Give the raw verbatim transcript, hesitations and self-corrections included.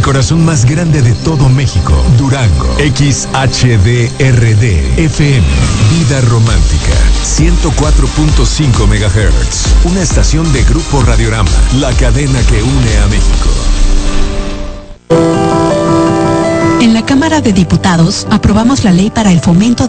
corazón más grande de todo México, Durango. X H D R D F M, Vida Romántica, ciento cuatro punto cinco megahertz. Una estación de Grupo Radiorama, la cadena que une a México. En la Cámara de Diputados aprobamos la ley para el fomento